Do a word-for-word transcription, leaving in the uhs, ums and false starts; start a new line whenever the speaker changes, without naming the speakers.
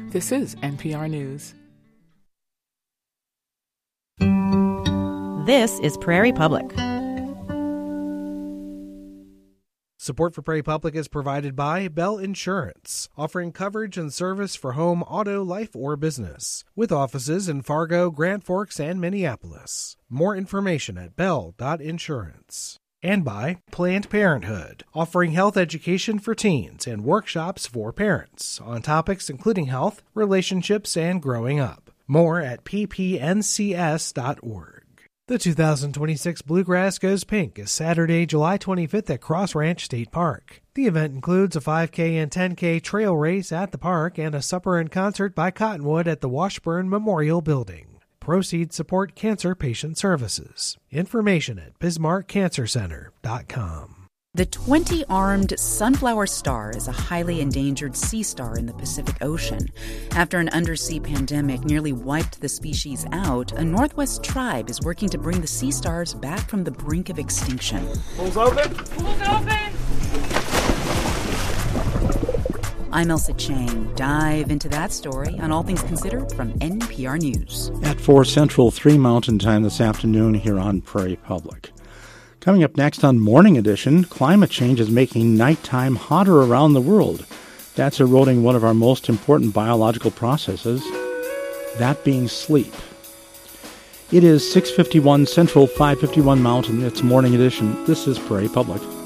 This is N P R News.
This is Prairie Public.
Support for Prairie Public is provided by Bell Insurance, offering coverage and service for home, auto, life, or business, with offices in Fargo, Grand Forks, and Minneapolis. More information at bell dot insurance. And by Planned Parenthood, offering health education for teens and workshops for parents on topics including health, relationships, and growing up. More at p p n c s dot org. The two thousand twenty-six Bluegrass Goes Pink is Saturday, July twenty-fifth at Cross Ranch State Park. The event includes a five K and ten K trail race at the park and a supper and concert by Cottonwood at the Washburn Memorial Building. Proceeds support cancer patient services. Information at bismarck cancer center dot com.
The twenty-armed sunflower star is a highly endangered sea star in the Pacific Ocean. After an undersea pandemic nearly wiped the species out, a Northwest tribe is working to bring the sea stars back from the brink of extinction.
Pools open? Pools open!
I'm Elsa Chang. Dive into that story on All Things Considered from N P R News.
At four Central, three Mountain Time this afternoon here on Prairie Public. Coming up next on Morning Edition, climate change is making nighttime hotter around the world. That's eroding one of our most important biological processes, that being sleep. It is six fifty-one Central, five fifty-one Mountain. It's Morning Edition. This is Prairie Public.